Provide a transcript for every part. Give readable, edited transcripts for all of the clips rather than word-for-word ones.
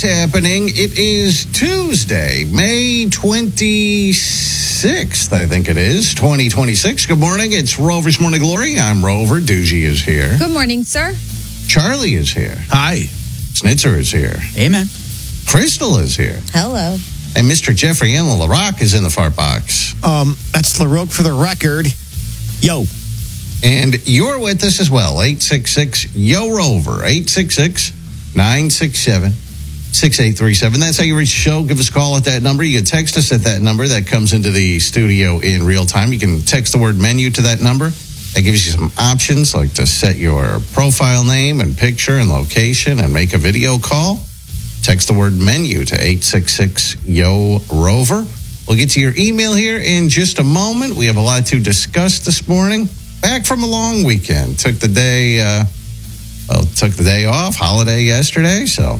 happening? It is Tuesday, May 26th, I think it is, 2026. Good morning. It's Rover's Morning Glory. I'm Rover. Doogie is here. Good morning, sir. Charlie is here. Hi. Snitzer is here. Amen. Crystal is here. Hello. And Mr. Jeffrey M. LaRock is in the fart box. That's LaRoque for the record. Yo. And you're with us as well. 866-YO-ROVER. 866-967-6837. That's how you reach the show. Give us a call at that number. You can text us at that number. That comes into the studio in real time. You can text the word menu to that number. That gives you some options, like to set your profile name and picture and location and make a video call. Text the word menu to 866-YO-ROVER. We'll get to your email here in just a moment. We have a lot to discuss this morning. Back from a long weekend. Took the day off, holiday yesterday, so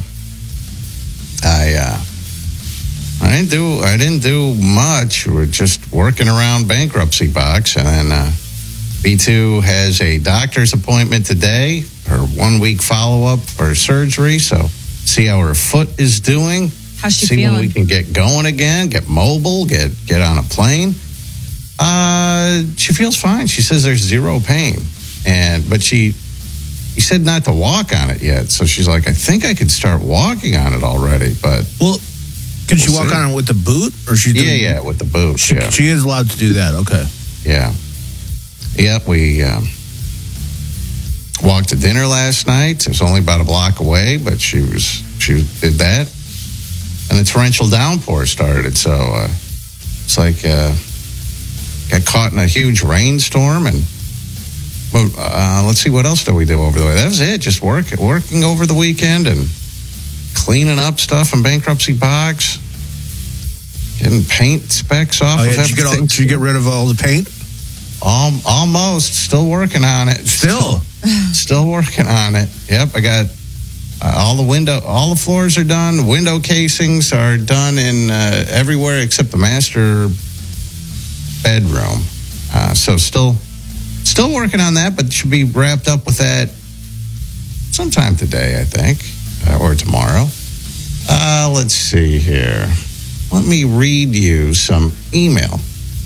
I didn't do much. We're just working around bankruptcy box, and then B2 has a doctor's appointment today, her 1 week follow-up for surgery, so see how her foot is doing. How's she see feeling? when we can get going again, get mobile, get on a plane. She feels fine. She says there's zero pain, but he said not to walk on it yet. So she's like, I think I could start walking on it already. But Can she walk on it with the boot, or she's doing? Yeah, with the boot. She is allowed to do that. Okay. Yeah. Yep. We walked to dinner last night. It was only about a block away, but she did that, and the torrential downpour started. So it's like got caught in a huge rainstorm, and let's see, what else did we do over the way? That was it. Just working over the weekend and cleaning up stuff in bankruptcy box, getting paint specks off of everything. Did you get rid of all the paint? Almost. Still working on it. Still working on it. Yep, I got all the floors are done. Window casings are done in everywhere except the master bedroom. So still working on that, but should be wrapped up with that sometime today, I think, or tomorrow. Let's see here. Let me read you some email.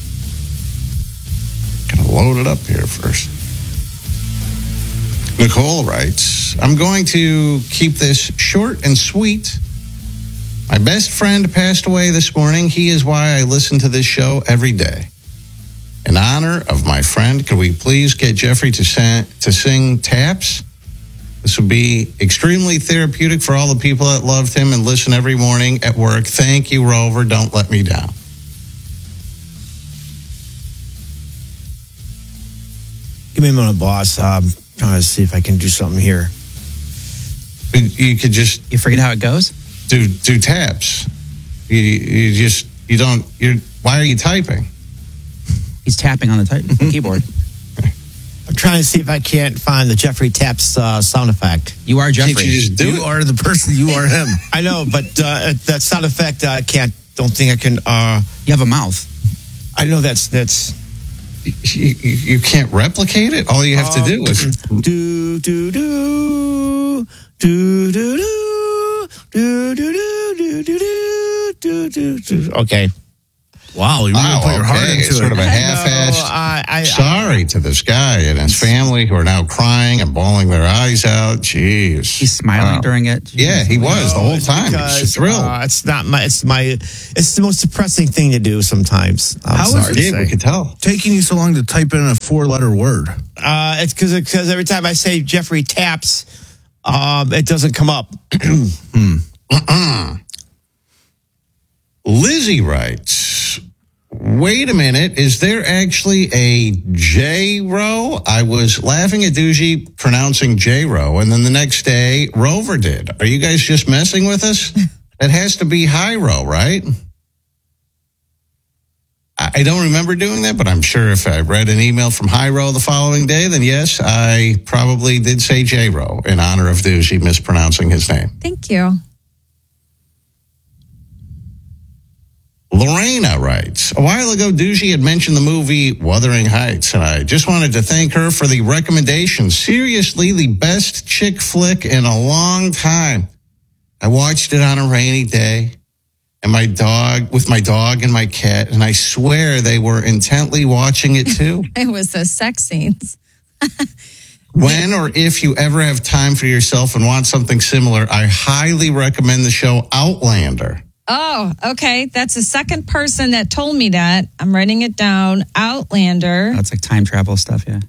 Gonna load it up here first. Nicole writes, I'm going to keep this short and sweet. My best friend passed away this morning. He is why I listen to this show every day. In honor of my friend, could we please get Jeffrey to sing Taps? This would be extremely therapeutic for all the people that loved him and listen every morning at work. Thank you, Rover. Don't let me down. Give me a minute, boss. I'm trying to see if I can do something here. You could just... You forget how it goes? Do taps. Why are you typing? He's tapping on the keyboard. I'm trying to see if I can't find the Jeffrey Taps sound effect. You are Jeffrey. Can't you just do You are the person. You are him. I know, but that sound effect, don't think I can. You have a mouth. I know that's. You can't replicate it? All you have to do is... do, do, do, do, do, do, do, do, do, do, do, do. Okay. Wow, you really put your heart into it's sort of a half-assed sorry to this guy and his family who are now crying and bawling their eyes out. Jeez. He's smiling during it. Jeez. Yeah, he was the whole time. He's thrilled. It's the most depressing thing to do sometimes. How is it? Yeah, we could tell. Taking you so long to type in a 4-letter word? It's because every time I say Jeffrey Taps, it doesn't come up. Lizzie writes, wait a minute, is there actually a J-Row? I was laughing at Doogie pronouncing J-Row, and then the next day, Rover did. Are you guys just messing with us? It has to be High-Row, right? I don't remember doing that, but I'm sure if I read an email from High-Row the following day, then yes, I probably did say J-Row in honor of Doogie mispronouncing his name. Thank you. Lorena writes, a while ago, Doogie had mentioned the movie Wuthering Heights, and I just wanted to thank her for the recommendation. Seriously, the best chick flick in a long time. I watched it on a rainy day and with my dog and my cat, and I swear they were intently watching it too. It was the sex scenes. When or if you ever have time for yourself and want something similar, I highly recommend the show Outlander. Oh, okay. That's the second person that told me that. I'm writing it down. Outlander. That's like time travel stuff, yeah.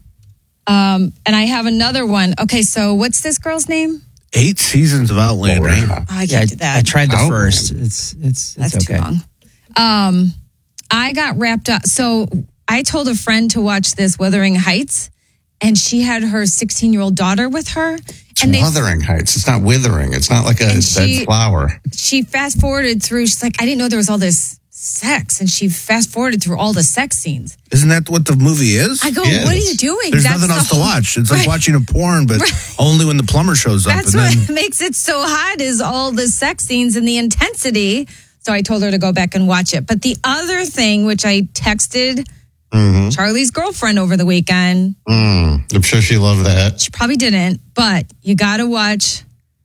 And I have another one. Okay, so what's this girl's name? 8 seasons of Outlander. Oh, I can't do that. I tried the Outlander. first. It's That's okay. too long. I got wrapped up. So I told a friend to watch this Wuthering Heights, and she had her 16-year-old daughter with her. It's Wuthering Heights. It's not withering. It's not like a dead flower. She fast forwarded through. She's like, I didn't know there was all this sex, and she fast forwarded through all the sex scenes. Isn't that what the movie is? I go, Yes. what are you doing? There's nothing else to watch. It's like watching a porn, but only when the plumber shows up. That's and then what makes it so hot is all the sex scenes and the intensity. So I told her to go back and watch it. But the other thing, which I texted Charlie's girlfriend over the weekend, I'm sure she loved that. she probably didn't, but you got to watch.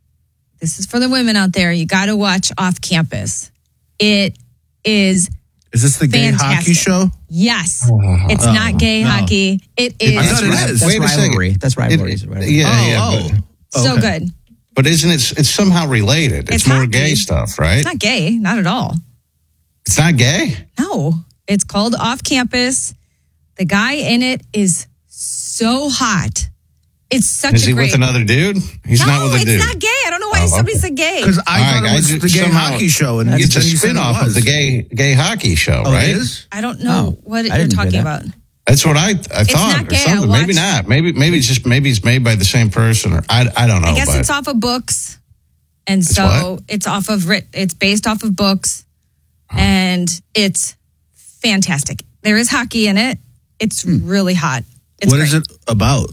This is for the women out there. You got to watch Off Campus. It is is this the gay fantastic. hockey show? Yes. It's not gay hockey. It is I thought it is. That's Wait a second. rivalry. That's rivalry. Yeah. so Okay. good. But isn't it's somehow related? It's It's more hockey. gay stuff, right? It's not gay, not at all. It's not gay? No, it's called Off Campus. The guy in it is so hot. It's such Is a he great. with another dude? He's no, not with a it's dude. not gay. I don't know why somebody said gay. Because I All thought right, it was I the gay somehow- hockey show. And It's a then you said it spin-off of was. the gay hockey show, Oh, right? it is? I don't know Oh, what I you're didn't hear talking that. about. That's what I thought not or gay. I something. Maybe watched- not. Maybe it's made by the same person or I don't know. I guess but it's off of books, and It's so what? it's off of it's based off of books, and it's fantastic. There is hockey in it. It's really hot. It's What great. is it about?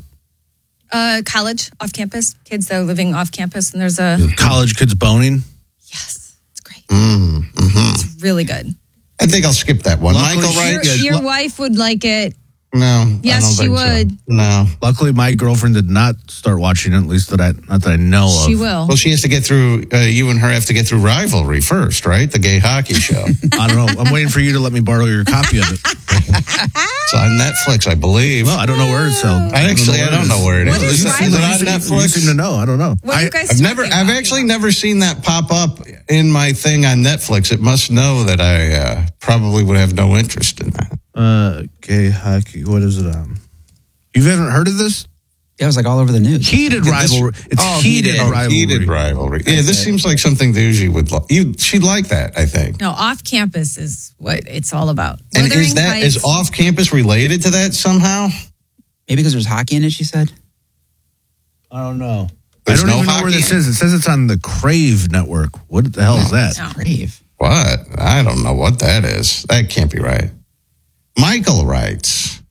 College off campus, kids that are living off campus, and there's a College kids boning? yes, it's great. Mm-hmm. It's really good. I think I'll skip that one. Luckily, Michael, she- right? Yeah, Your wife would like it. No. I Yes, don't she think so. would. No. Luckily, my girlfriend did not start watching it, at least not that I know of. She will. Well, she has to get through. You and her have to get through Rivalry first, right? The gay hockey show. I don't know. I'm waiting for you to let me borrow your copy of it. It's on Netflix, I believe. Well, I don't know where it's held. I don't know where it is. What is Is it on Rivalry? Netflix? You seem to know. I don't know. What are you guys I've talking about? actually never seen that pop up in my thing on Netflix. It must know that I probably would have no interest in that. Gay hockey. What is it on? You haven't heard of this? It was like all over the news. Heated rivalry. It's heated rivalry. Heated rivalry. Yeah, this seems like something Doogie would like. She'd like that, I think. No, off campus is what it's all about. And Wuthering Heights. is off campus related to that somehow? Maybe because there's hockey in it, she said. I don't know. There's I don't no even know where hockey this is. It says it's on the Crave network. What the hell is that? No. Brave. What? I don't know what that is. That can't be right. Michael writes,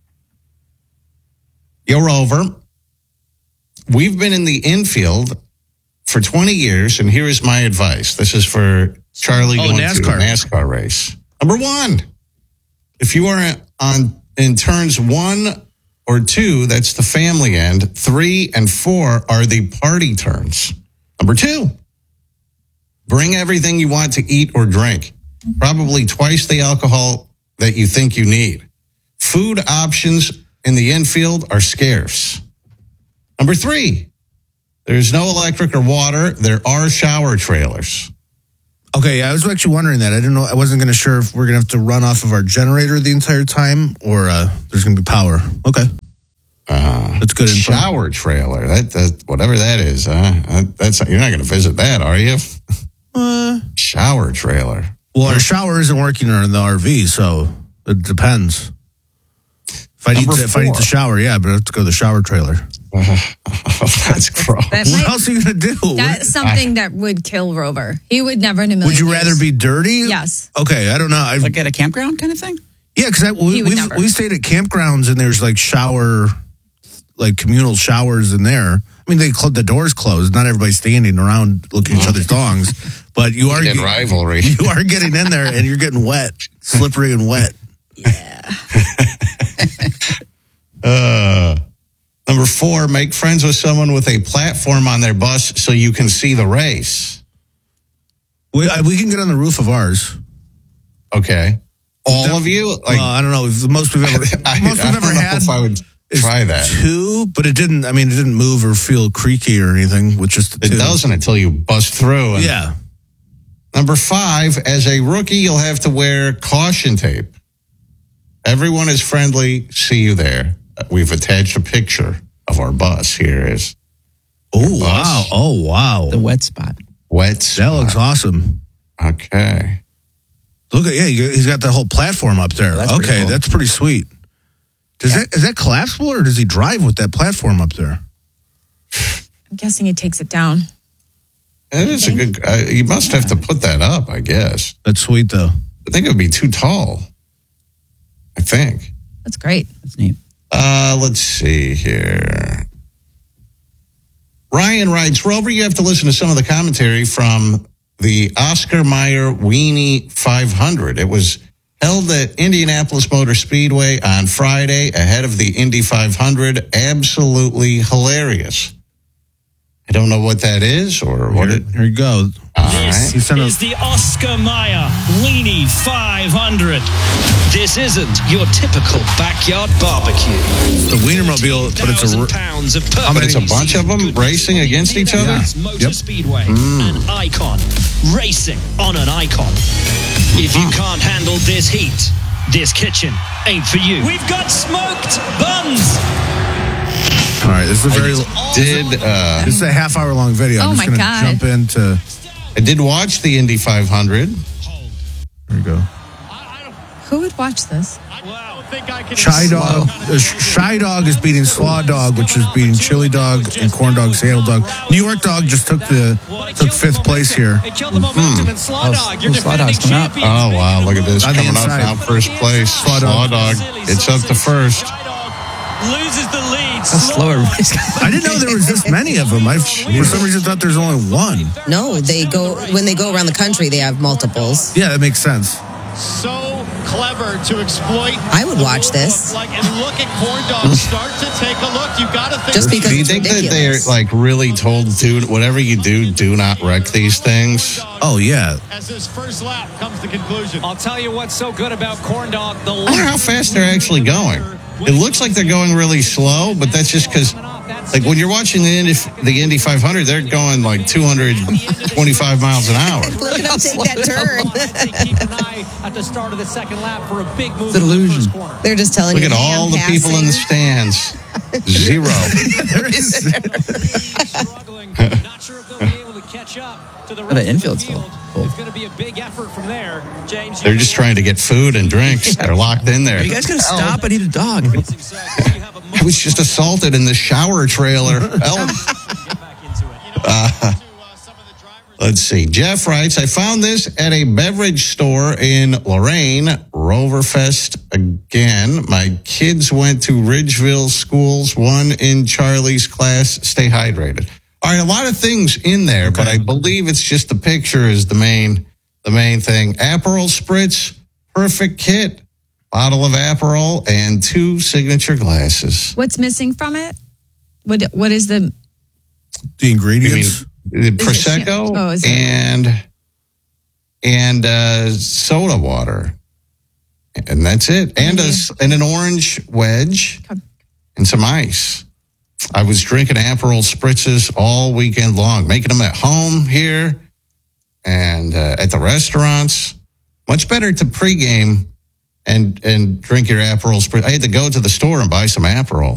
"You're over. We've been in the infield for 20 years, and here is my advice. This is for Charlie going to a NASCAR race. Number one, if you are in turns 1 or 2, that's the family end. 3 and 4 are the party turns. Number 2, bring everything you want to eat or drink. Probably twice the alcohol that you think you need. Food options in the infield are scarce. Number 3, there's no electric or water. There are shower trailers." Okay, I was actually wondering that. I didn't know. I wasn't going to sure if we're going to have to run off of our generator the entire time or there's going to be power. Okay, that's good info. Shower trailer. That whatever that is. That's you're not going to visit that, are you? Shower trailer. Well, our shower isn't working in the RV, so it depends. If I need to shower, yeah, but I have to go to the shower trailer. That's gross. That What might- else are you going to do? That's something that would kill Rover. He would never in a million Would you years. rather be dirty? Yes. Okay, I don't know. Like at a campground kind of thing? Yeah, because He would never. we stayed at campgrounds and there's like communal showers in there. I mean, the doors closed. Not everybody's standing around looking at each other's dongs, but you are In rivalry. You are getting in there and you're getting wet, slippery and wet. Number 4, make friends with someone with a platform on their bus so you can see the race. We can get on the roof of ours. Okay. All of you? Like, Well, I don't know. The most we've ever, I most we've don't ever know had. if I would is try that. 2, but it didn't. I mean, it didn't move or feel creaky or anything with just the It 2. doesn't until you bust through. And Yeah. Number 5, as a rookie, you'll have to wear caution tape. Everyone is friendly. See you there. We've attached a picture of our bus. Here is Oh, wow. Oh, wow. The wet spot. wet. That looks awesome. Okay. Look at, he's got the whole platform up there. That's pretty Okay, cool. that's pretty sweet. Is that collapsible or does he drive with that platform up there? I'm guessing it takes it down. That is a good. You must have to put that up, I guess. That's sweet, though. I think it would be too tall. I think. That's great. That's neat. Let's see here. Ryan writes, Rover, you have to listen to some of the commentary from the Oscar Mayer Weenie 500. It was held at Indianapolis Motor Speedway on Friday ahead of the Indy 500. Absolutely hilarious. I don't know what that is or what it. Here you go. All right. He sent Is the Oscar Mayer Weenie 500. This isn't your typical backyard barbecue. the Wienermobile, but it's a. 1,000 pounds of But it's a bunch of them racing against each other? Motor Speedway, an icon, racing on an icon. If you can't handle this heat, this kitchen ain't for you. We've got smoked buns. All right, this is a very. This is a half-hour long video. Oh, I'm just my going to God. jump into. I did watch the Indy 500. Here you go. Who would watch this? Shy Dog. Shy Dog is beating Slaw Dog, which is beating Chili Dog and Corn Dog, Seattle Dog. New York Dog just took 5th place here. Slaw Dog's coming up. Oh, wow. Look at this. On the Coming up inside. now, first place. Slaw Slaw Dog. Dog. It's up to first. Loses the lead. How slow everybody's I didn't know there was this many of them. I for some reason thought there's only one. No, when they go around the country, they have multiples. Yeah, that makes sense. So clever to exploit. I would watch this. Like, and look at Corn Dog. Start to take a look. You got to think. Just because Do you it's think that ridiculous. they're like really told, dude, whatever you do not wreck these things? Oh, yeah. As his first lap comes to conclusion. I'll tell you what's so good about Corn Dog. I wonder how fast they're actually going. It looks like they're going really slow, but that's just because, like, when you're watching the Indy 500, they're going like 225 miles an hour. Look at him take that turn. Keep an eye at the start of the second lap for a big move. It's an illusion. They're just telling Look you. at all the people in the stands. Zero. Struggling. Not sure if they'll be able to catch up to the The infield's field. full. It's going to be a big effort from there. James, They're just trying to get food and drinks. They're locked in there. Are you guys going to stop? I need a dog. I was just assaulted in the shower trailer. Help. Let's see. Jeff writes, I found this at a beverage store in Lorraine, Roverfest again. My kids went to Ridgeville schools, one in Charlie's class. Stay hydrated. All right, a lot of things in there, but I believe it's just the picture is the main thing. Aperol Spritz, perfect kit. Bottle of Aperol and 2 signature glasses. What's missing from it? What is the? The ingredients. The Prosecco Oh, is it? and soda water, and that's it. And an orange wedge and some ice. I was drinking Aperol Spritzes all weekend long, making them at home here and at the restaurants. Much better to pregame and drink your Aperol Spritz. I had to go to the store and buy some Aperol.